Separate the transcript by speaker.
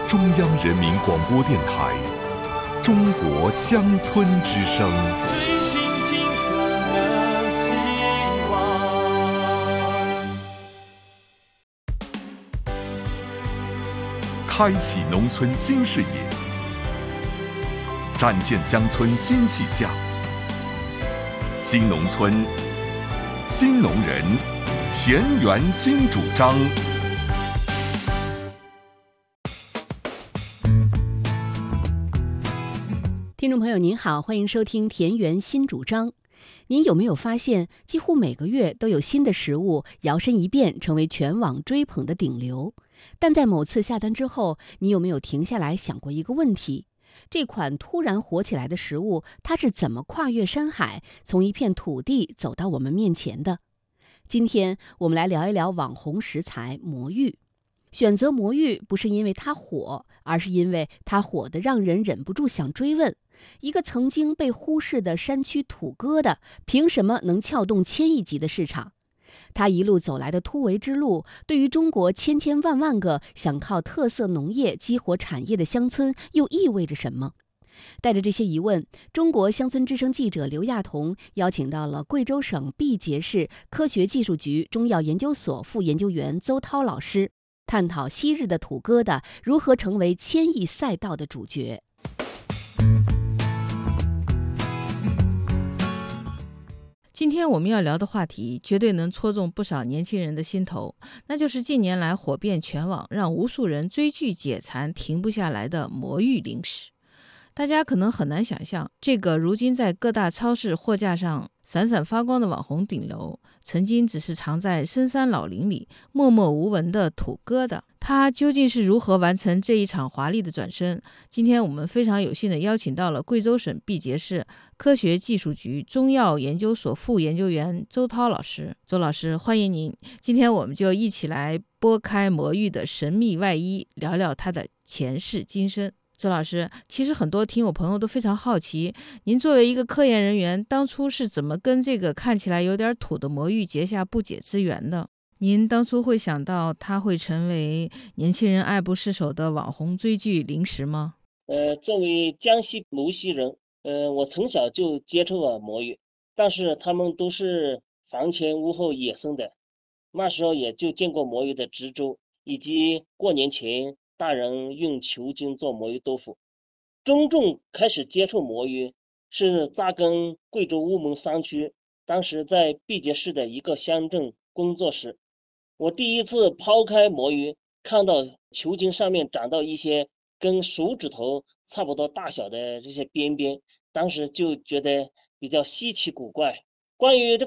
Speaker 1: 中央人民广播电台中国乡村之声，
Speaker 2: 追寻金色的希望，
Speaker 1: 开启农村新视野，展现乡村新气象。新农村，新农人，田园新主张。
Speaker 3: 听众朋友您好，欢迎收听田园新主张。您有没有发现，几乎每个月都有新的食物摇身一变成为全网追捧的顶流？但在某次下单之后，你有没有停下来想过一个问题？这款突然火起来的食物，它是怎么跨越山海，从一片土地走到我们面前的？今天我们来聊一聊网红食材魔芋。选择魔芋不是因为它火，而是因为它火得让人忍不住想追问：一个曾经被忽视的山区土疙瘩，凭什么能撬动千亿级的市场？它一路走来的突围之路，对于中国千千万万个想靠特色农业激活产业的乡村，又意味着什么？带着这些疑问，中国乡村之声记者刘亚彤邀请到了贵州省毕节市科学技术局中药研究所副研究员邹涛老师，探讨昔日的土疙瘩如何成为千亿赛道的主角。
Speaker 4: 今天我们要聊的话题绝对能戳中不少年轻人的心头，那就是近年来火遍全网，让无数人追剧解馋停不下来的魔芋零食。大家可能很难想象，这个如今在各大超市货架上闪闪发光的网红顶流，曾经只是藏在深山老林里默默无闻的土疙瘩，它究竟是如何完成这一场华丽的转身？今天我们非常有幸地邀请到了贵州省毕节市科学技术局中药研究所副研究员邹涛老师。邹老师，欢迎您。今天我们就一起来拨开魔芋的神秘外衣，聊聊它的前世今生。邹老师，其实很多听友朋友都非常好奇，您作为一个科研人员，当初是怎么跟这个看起来有点土的魔芋结下不解之缘的？您当初会想到它会成为年轻人爱不释手的网红追剧零食吗？
Speaker 5: 作为江西无锡人，我从小就接触了魔芋，但是它们都是房前屋后野生的，那时候也就见过魔芋的植株，以及过年前大人用球茎做魔芋豆腐。真正开始接触魔芋是扎根贵州乌蒙山区，当时在毕节市的一个乡镇工作时，我第一次抛开魔芋，看到球茎上面长到一些跟手指头差不多大小的这些边边，当时就觉得比较稀奇古怪。关于这